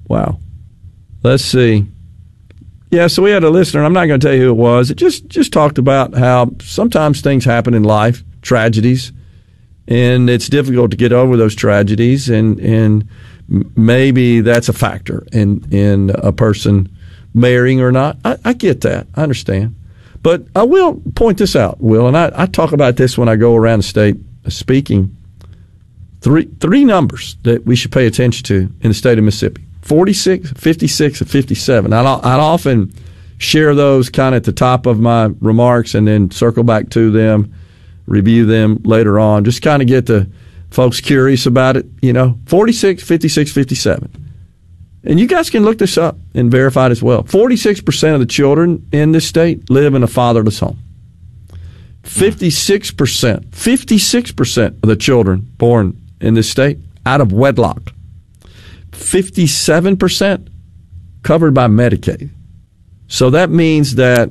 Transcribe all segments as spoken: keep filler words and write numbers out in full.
Wow. Let's see. Yeah, so we had a listener, and I'm not going to tell you who it was. It just, just talked about how sometimes things happen in life, tragedies, and it's difficult to get over those tragedies, and and maybe that's a factor in, in a person marrying or not. I, I get that. I understand. But I will point this out, Will, and I, I talk about this when I go around the state speaking. Three, three numbers that we should pay attention to in the state of Mississippi. forty-six, fifty-six, and fifty-seven. I'd, I'd often share those kind of at the top of my remarks and then circle back to them, review them later on, just kind of get the folks curious about it. You know, forty-six, fifty-six, fifty-seven. And you guys can look this up and verify it as well. forty-six percent of the children in this state live in a fatherless home. fifty-six percent, fifty-six percent of the children born in this state out of wedlock. fifty-seven percent covered by Medicaid. So that means that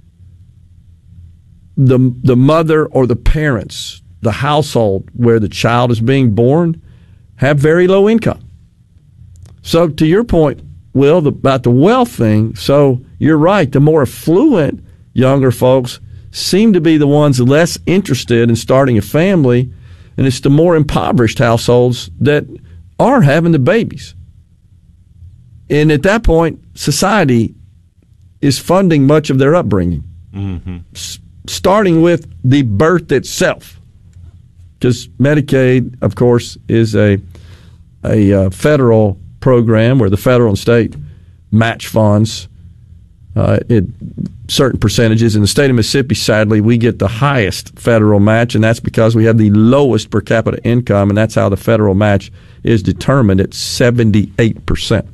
the the mother or the parents, the household where the child is being born, have very low income. So to your point, Will, the, about the wealth thing, so you're right, the more affluent younger folks seem to be the ones less interested in starting a family, and it's the more impoverished households that are having the babies. And at that point, society is funding much of their upbringing, mm-hmm. S- starting with the birth itself. Because Medicaid, of course, is a, a uh, federal program where the federal and state match funds uh, it, certain percentages. In the state of Mississippi, sadly, we get the highest federal match, and that's because we have the lowest per capita income, and that's how the federal match is determined at seventy-eight percent.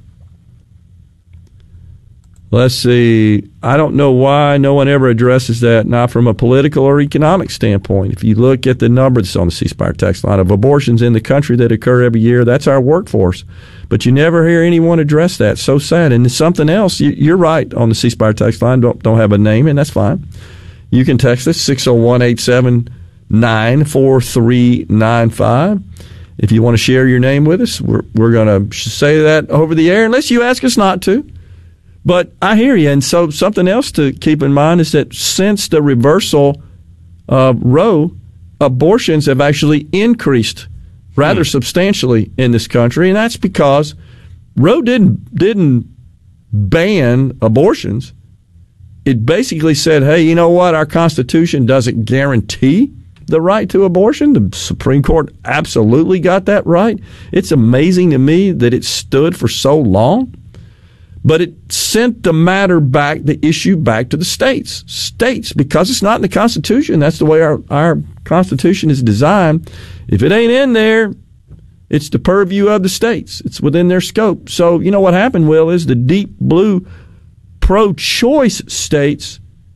Let's see. I don't know why no one ever addresses that, not from a political or economic standpoint. If you look at the numbers on the C Spire text line of abortions in the country that occur every year, that's our workforce. But you never hear anyone address that. So sad. And it's something else. You're right on the C Spire text line. Don't, don't have a name, and that's fine. You can text us, six oh one, eight seven nine, four three nine five. If you want to share your name with us, we're, we're going to say that over the air, unless you ask us not to. But I hear you. And so something else to keep in mind is that since the reversal of Roe, abortions have actually increased rather hmm. substantially in this country. And that's because Roe didn't didn't ban abortions. It basically said, hey, you know what? Our Constitution doesn't guarantee the right to abortion. The Supreme Court absolutely got that right. It's amazing to me that it stood for so long. But it sent the matter back, the issue back to the states. States, because it's not in the Constitution, that's the way our, our Constitution is designed. If it ain't in there, it's the purview of the states. It's within their scope. So, you know what happened, Will, is the deep blue pro-choice states,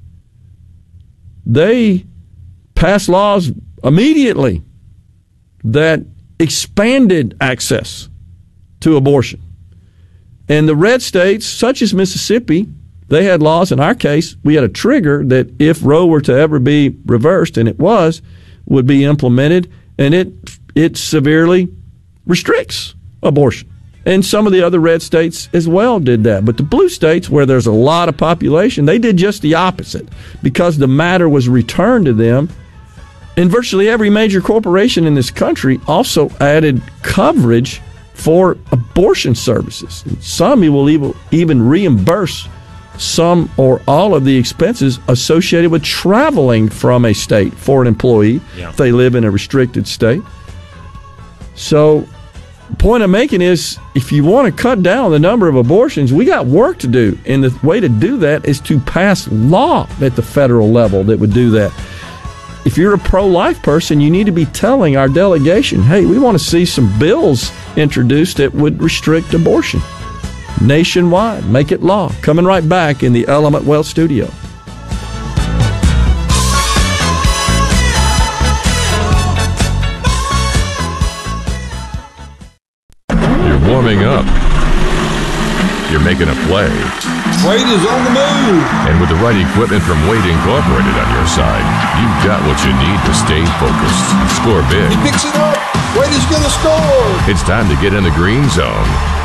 they passed laws immediately that expanded access to abortion. And the red states, such as Mississippi, they had laws. In our case, we had a trigger that if Roe were to ever be reversed, and it was, would be implemented, and it it severely restricts abortion. And some of the other red states as well did that. But the blue states, where there's a lot of population, they did just the opposite because the matter was returned to them. And virtually every major corporation in this country also added coverage for abortion services. And some will even reimburse some or all of the expenses associated with traveling from a state for an employee yeah. if they live in a restricted state. So the point I'm making is if you want to cut down the number of abortions, we got work to do. And the way to do that is to pass law at the federal level that would do that. If you're a pro-life person, you need to be telling our delegation, hey, we want to see some bills introduced that would restrict abortion nationwide. Make it law. Coming right back in the Element Wealth Studio. You're warming up. You're making a play. Wade is on the move. And with the right equipment from Wade Incorporated on your side, you've got what you need to stay focused. Score big. He picks it up. Wade is going to score. It's time to get in the green zone